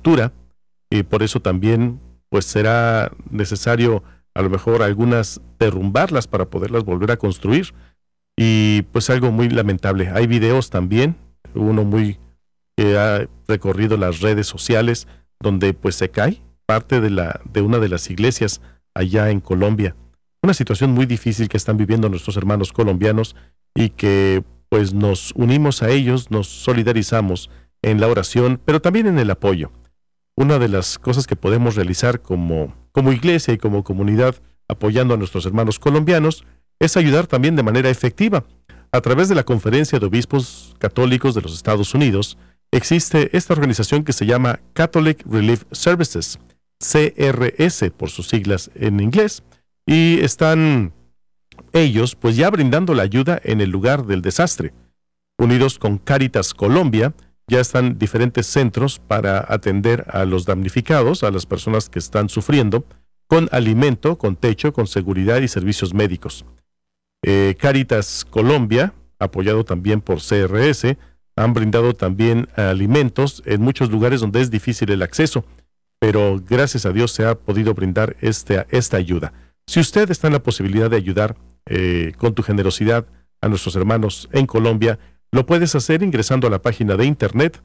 infraestructura, y por eso también pues será necesario a lo mejor algunas derrumbarlas para poderlas volver a construir, y pues algo muy lamentable. Hay videos también, uno muy que ha recorrido las redes sociales, donde pues se cae parte de una de las iglesias allá en Colombia. Una situación muy difícil que están viviendo nuestros hermanos colombianos, y que pues nos unimos a ellos, nos solidarizamos en la oración, pero también en el apoyo. Una de las cosas que podemos realizar como iglesia y como comunidad, apoyando a nuestros hermanos colombianos, es ayudar también de manera efectiva. A través de la Conferencia de Obispos Católicos de los Estados Unidos, existe esta organización que se llama Catholic Relief Services, CRS por sus siglas en inglés, y están ellos pues ya brindando la ayuda en el lugar del desastre. Unidos con Cáritas Colombia, ya están diferentes centros para atender a los damnificados, a las personas que están sufriendo, con alimento, con techo, con seguridad y servicios médicos. Cáritas Colombia, apoyado también por CRS, han brindado también alimentos en muchos lugares donde es difícil el acceso, pero gracias a Dios se ha podido brindar esta ayuda. Si usted está en la posibilidad de ayudar con tu generosidad a nuestros hermanos en Colombia, lo puedes hacer ingresando a la página de internet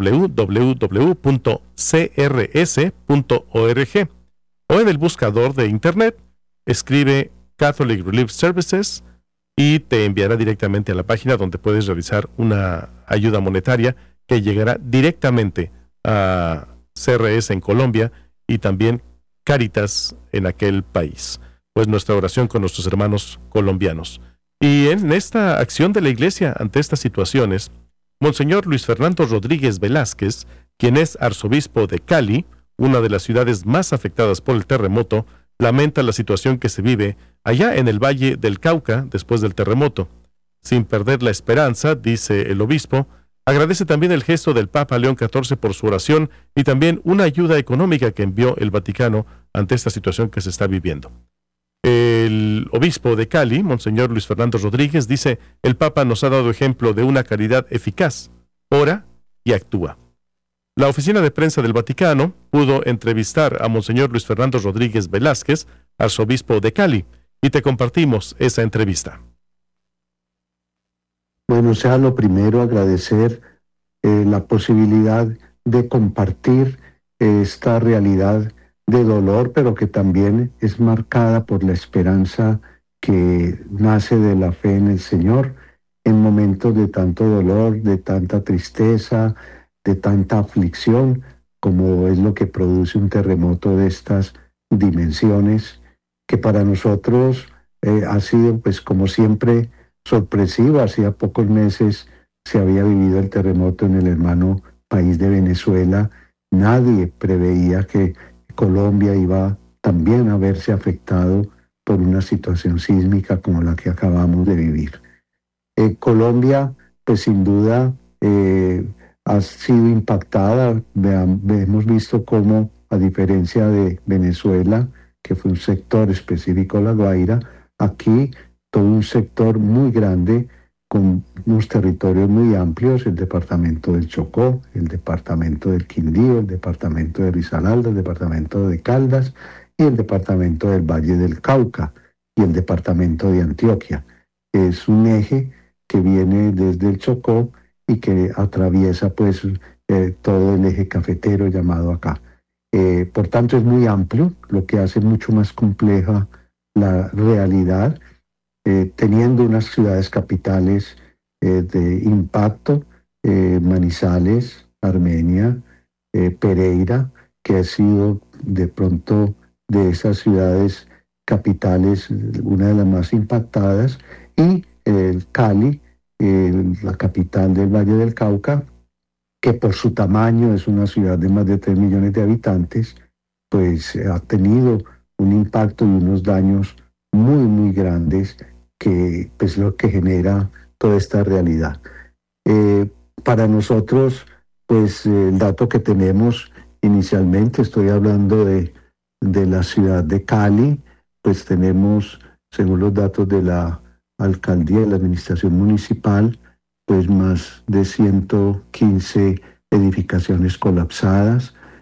www.crs.org, o en el buscador de internet escribe Catholic Relief Services y te enviará directamente a la página donde puedes realizar una ayuda monetaria que llegará directamente a CRS en Colombia y también Cáritas en aquel país. Pues nuestra oración con nuestros hermanos colombianos. Y en esta acción de la Iglesia ante estas situaciones, Monseñor Luis Fernando Rodríguez Velázquez, quien es arzobispo de Cali, una de las ciudades más afectadas por el terremoto, lamenta la situación que se vive allá en el Valle del Cauca después del terremoto. Sin perder la esperanza, dice el obispo, agradece también el gesto del Papa León XIV por su oración y también una ayuda económica que envió el Vaticano ante esta situación que se está viviendo. El obispo de Cali, Monseñor Luis Fernando Rodríguez, dice: el Papa nos ha dado ejemplo de una caridad eficaz, ora y actúa. La oficina de prensa del Vaticano pudo entrevistar a Monseñor Luis Fernando Rodríguez Velázquez, arzobispo de Cali, y te compartimos esa entrevista. Bueno, sea lo primero agradecer la posibilidad de compartir esta realidad de dolor, pero que también es marcada por la esperanza que nace de la fe en el Señor en momentos de tanto dolor, de tanta tristeza, de tanta aflicción, como es lo que produce un terremoto de estas dimensiones, que para nosotros ha sido, pues como siempre, sorpresivo. Hacía pocos meses se había vivido el terremoto en el hermano país de Venezuela. Nadie preveía que Colombia iba también a verse afectado por una situación sísmica como la que acabamos de vivir. Colombia, pues sin duda, ha sido impactada. Hemos visto cómo, a diferencia de Venezuela, que fue un sector específico de La Guaira, aquí todo un sector muy grande con unos territorios muy amplios: el departamento del Chocó, el departamento del Quindío, el departamento de Risaralda, el departamento de Caldas y el departamento del Valle del Cauca y el departamento de Antioquia. Es un eje que viene desde el Chocó y que atraviesa pues todo el eje cafetero llamado acá. Por tanto es muy amplio, lo que hace mucho más compleja la realidad, teniendo unas ciudades capitales de impacto, Manizales, Armenia, Pereira, que ha sido de pronto de esas ciudades capitales una de las más impactadas, y Cali, la capital del Valle del Cauca, que por su tamaño es una ciudad de más de 3 millones de habitantes, pues ha tenido un impacto y unos daños muy, muy grandes, que es lo que genera toda esta realidad. Para nosotros, pues el dato que tenemos inicialmente, estoy hablando de la ciudad de Cali, pues tenemos, según los datos de la alcaldía y la administración municipal, pues más de 115 edificaciones colapsadas,